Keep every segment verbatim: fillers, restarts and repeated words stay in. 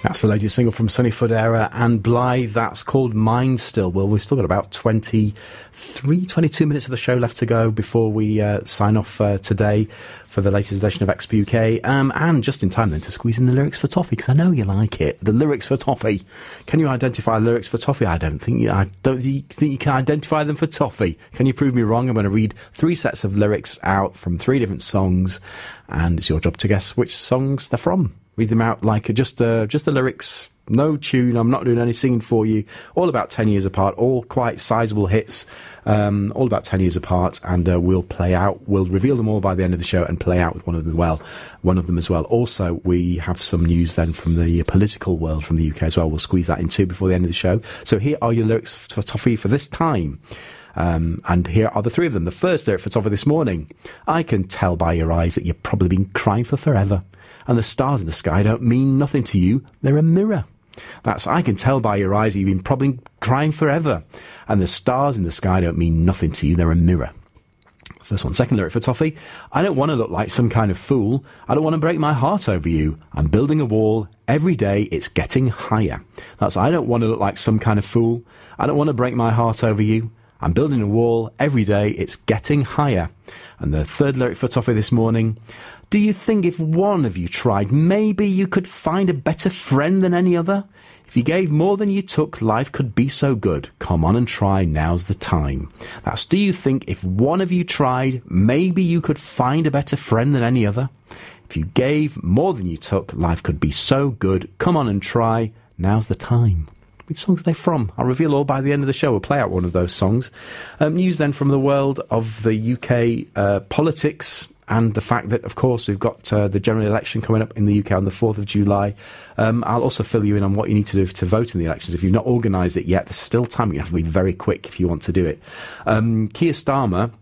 That's the latest single from Sonny Fodera and Blythe. That's called Mind Still. Well, we've still got about twenty-three, twenty-two minutes of the show left to go before we uh, sign off uh, today for the latest edition of X P U K. Um, and just in time then to squeeze in the lyrics for Toffee, because I know you like it. The lyrics for Toffee. Can you identify lyrics for Toffee? I don't think you, I don't think you can identify them for Toffee. Can you prove me wrong? I'm going to read three sets of lyrics out from three different songs, and it's your job to guess which songs they're from. Read them out like a, just uh, just the lyrics, no tune. I'm not doing any singing for you. All about ten years apart, all quite sizable hits, um, all about ten years apart, and uh, we'll play out. We'll reveal them all by the end of the show and play out with one of them. Well, one of them as well. Also, we have some news then from the political world from the U K as well. We'll squeeze that in too before the end of the show. So here are your lyrics for Toffee for this time. Um, and here are the three of them. The first lyric for Toffee this morning. I can tell by your eyes that you've probably been crying for forever. And the stars in the sky don't mean nothing to you. They're a mirror. That's, I can tell by your eyes that you've been probably crying forever. And the stars in the sky don't mean nothing to you. They're a mirror. First one. Second lyric for Toffee. I don't want to look like some kind of fool. I don't want to break my heart over you. I'm building a wall. Every day it's getting higher. That's, I don't want to look like some kind of fool. I don't want to break my heart over you. I'm building a wall. Every day it's getting higher. And the third lyric for Toffee this morning. Do you think if one of you tried, maybe you could find a better friend than any other? If you gave more than you took, life could be so good. Come on and try, now's the time. That's, do you think if one of you tried, maybe you could find a better friend than any other? If you gave more than you took, life could be so good. Come on and try, now's the time. Which songs are they from? I'll reveal all by the end of the show. We'll play out one of those songs. Um, news then from the world of the U K uh, politics, and the fact that, of course, we've got uh, the general election coming up in the U K on the fourth of July. Um, I'll also fill you in on what you need to do to vote in the elections. If you've not organised it yet, there's still time. You have to be very quick if you want to do it. Um, Keir Starmer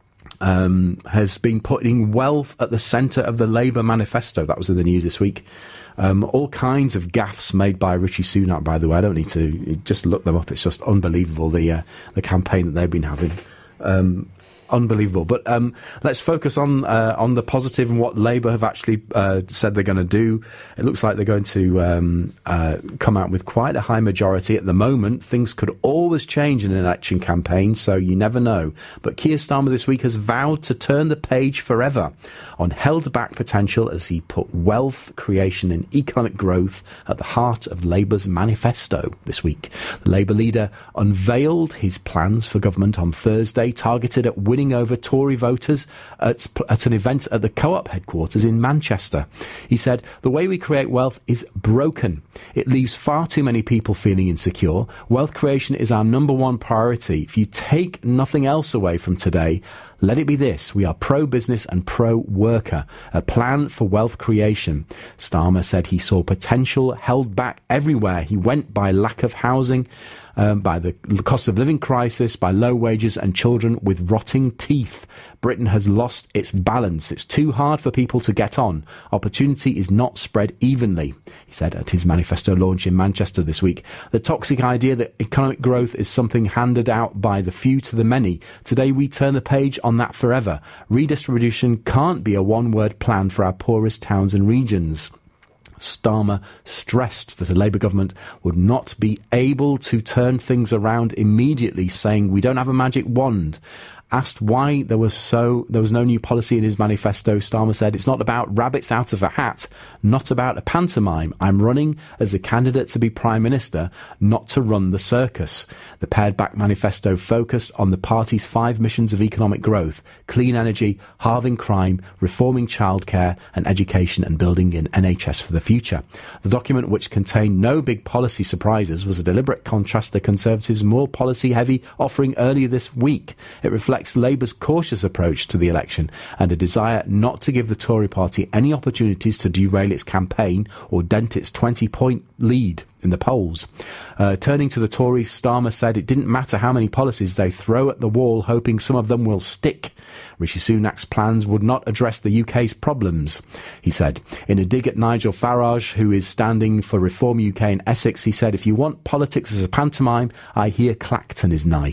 um, has been putting wealth at the centre of the Labour manifesto. That was in the news this week. Um, all kinds of gaffes made by Rishi Sunak, by the way. I don't need to just look them up. It's just unbelievable, the uh, the campaign that they've been having. Um, unbelievable. But um, let's focus on uh, on the positive and what Labour have actually uh, said they're going to do. It looks like they're going to um, uh, come out with quite a high majority. At the moment, things could always change in an election campaign, so you never know. But Keir Starmer this week has vowed to turn the page forever on held-back potential as he put wealth creation and economic growth at the heart of Labour's manifesto this week. The Labour leader unveiled his plans for government on Thursday, targeted at winning over Tory voters at, at an event at the Co-op headquarters in Manchester. He said, "The way we create wealth is broken. It leaves far too many people feeling insecure. Wealth creation is our number one priority. If you take nothing else away from today, let it be this: we are pro-business and pro-worker, a plan for wealth creation." Starmer said he saw potential held back everywhere he went by lack of housing, um, by the cost of living crisis, by low wages and children with rotting teeth. Britain has lost its balance. It's too hard for people to get on. Opportunity is not spread evenly, he said at his manifesto launch in Manchester this week. The toxic idea that economic growth is something handed out by the few to the many. Today we turn the page on that forever. Redistribution can't be a one-word plan for our poorest towns and regions. Starmer stressed that a Labour government would not be able to turn things around immediately, saying, "We don't have a magic wand." Asked why there was so there was no new policy in his manifesto, Starmer said, "It's not about rabbits out of a hat, not about a pantomime. I'm running as a candidate to be Prime Minister, not to run the circus." The pared-back manifesto focused on the party's five missions of economic growth: clean energy, halving crime, reforming childcare and education, and building an N H S for the future. The document, which contained no big policy surprises, was a deliberate contrast to the Conservatives' more policy-heavy offering earlier this week. It reflects Labour's cautious approach to the election and a desire not to give the Tory party any opportunities to derail its campaign or dent its twenty-point lead in the polls. Uh, turning to the Tories, Starmer said it didn't matter how many policies they throw at the wall, hoping some of them will stick. Rishi Sunak's plans would not address the U K's problems, he said. In a dig at Nigel Farage, who is standing for Reform U K in Essex, he said, "If you want politics as a pantomime, I hear Clacton is nice."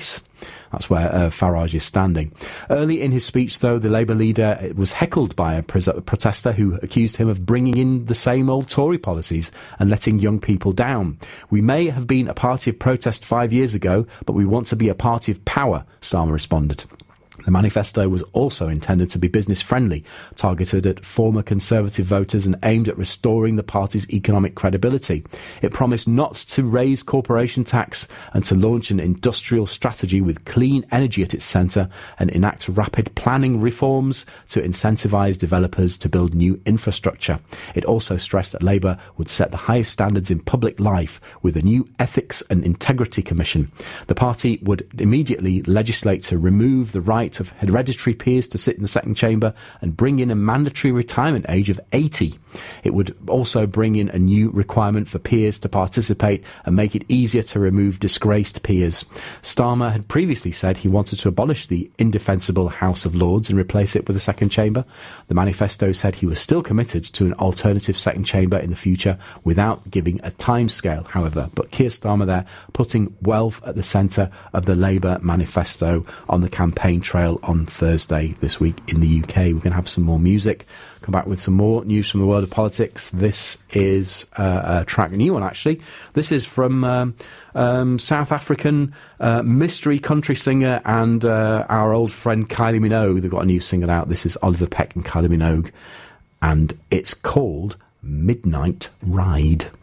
That's where uh, Farage is standing. Early in his speech, though, the Labour leader was heckled by a pres- protester who accused him of bringing in the same old Tory policies and letting young people down. We may have been a party of protest five years ago, but we want to be a party of power, Starmer responded. The manifesto was also intended to be business-friendly, targeted at former Conservative voters and aimed at restoring the party's economic credibility. It promised not to raise corporation tax and to launch an industrial strategy with clean energy at its centre and enact rapid planning reforms to incentivise developers to build new infrastructure. It also stressed that Labour would set the highest standards in public life with a new Ethics and Integrity Commission. The party would immediately legislate to remove the right of hereditary peers to sit in the second chamber and bring in a mandatory retirement age of eighty. It would also bring in a new requirement for peers to participate and make it easier to remove disgraced peers. Starmer had previously said he wanted to abolish the indefensible House of Lords and replace it with a second chamber. The manifesto said he was still committed to an alternative second chamber in the future without giving a timescale, however. But Keir Starmer there putting wealth at the centre of the Labour manifesto on the campaign trail on Thursday this week in the U K. We're going to have some more music, come back with some more news from the world of politics. This is uh, a track, a new one actually. This is from um, um, South African uh, mystery country singer and uh, our old friend Kylie Minogue. They've got a new single out. This is Oliver Peck and Kylie Minogue, and it's called Midnight Ride.